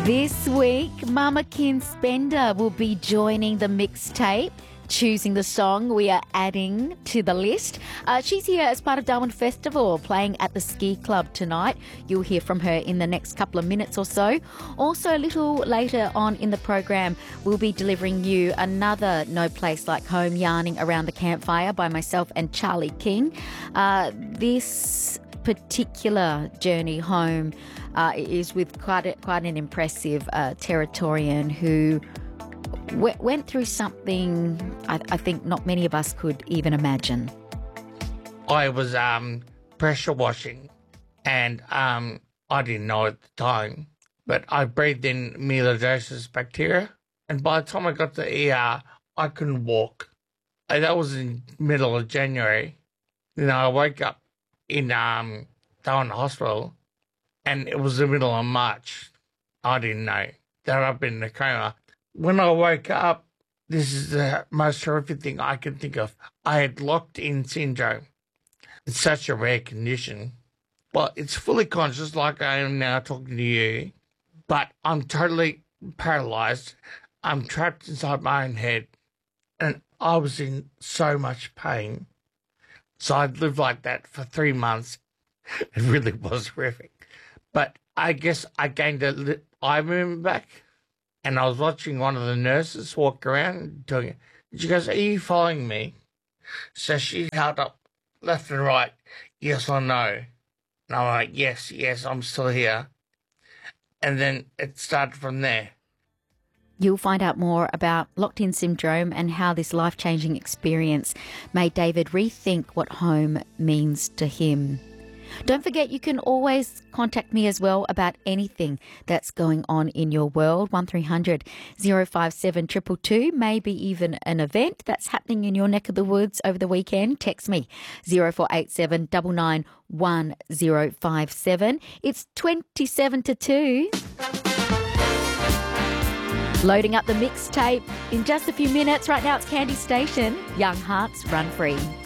This week, Mama Kin Spender will be joining the mixtape, choosing the song we are adding to the list. She's here as part of Darwin Festival, playing at the Ski Club tonight. You'll hear from her in the next couple of minutes or so. Also, a little later on in the program, we'll be delivering you another No Place Like Home yarning around the campfire by myself and Charlie King. This particular journey home is with quite an impressive Territorian who went through something I think not many of us could even imagine. I was pressure washing and I didn't know at the time, but I breathed in melioidosis bacteria, and by the time I got to the ER, I couldn't walk. And that was in middle of January. I woke up in Darwin Hospital, and it was the middle of March. I didn't know that I'd been in a coma. When I woke up, this is the most horrific thing I can think of. I had locked-in syndrome. It's such a rare condition. Well, it's fully conscious like I am now talking to you, but I'm totally paralyzed. I'm trapped inside my own head, and I was in so much pain. So I'd lived like that for 3 months. It really was horrific. But I guess I gained eye movement back, and I was watching one of the nurses walk around doing it. She goes, "Are you following me?" So she held up left and right, yes or no. And I'm like, yes, I'm still here. And then it started from there. You'll find out more about locked-in syndrome and how this life-changing experience made David rethink what home means to him. Don't forget, you can always contact me as well about anything that's going on in your world. 1300 057 222, maybe even an event that's happening in your neck of the woods over the weekend. Text me 0487 99 1057. It's 27 to 2. Loading up the mixtape in just a few minutes. Right now it's Candy Station. Young Hearts Run Free.